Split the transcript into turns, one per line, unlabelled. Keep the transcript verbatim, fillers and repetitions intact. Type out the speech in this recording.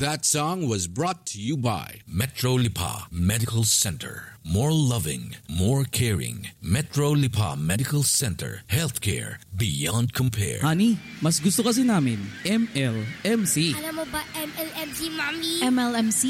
That song was brought to you by
Metro Lipa Medical Center. More loving, more caring. Metro Lipa Medical Center. Healthcare beyond compare.
Honey, mas gusto kasi namin M L M C.
Alam mo ba M L M C, Mami?
M L M C